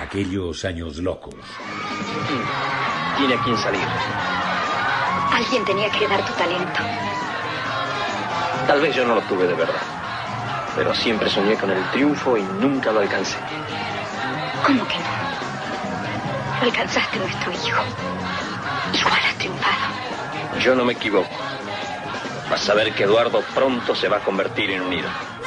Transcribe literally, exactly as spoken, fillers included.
Aquellos años locos. Tiene a quien salir. Alguien tenía que dar tu talento. Tal vez yo no lo tuve de verdad. Pero siempre soñé con el triunfo y nunca lo alcancé. ¿Cómo que no? Alcanzaste nuestro hijo. Igual has triunfado. Yo no me equivoco. Vas a ver que Eduardo pronto se va a convertir en un ídolo.